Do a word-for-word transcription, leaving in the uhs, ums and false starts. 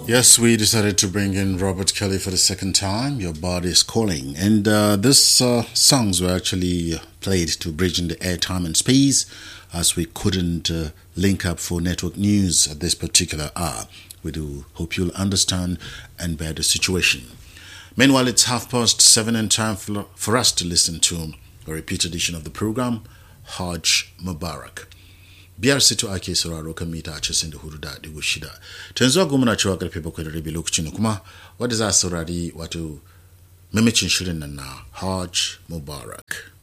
Yes, we decided to bring in Robert Kelly for the second time. Your Body is Calling. And uh, this uh, songs were actually played to bridge in the air, time and space, as we couldn't uh, link up for network news at this particular hour. We do hope you'll understand and bear the situation. Meanwhile, it's half past seven and time for, for us to listen to a repeat edition of the program, Hajj Mubarak. Biyar sito ake sauraro kan mita casa'in da hudu da digo shida. Ta yanzu agogo muna cewa karfe bakwai da rabi lokacin kuma wadda za a saurari wato mamacin shirin nan na Hajj Mubarak.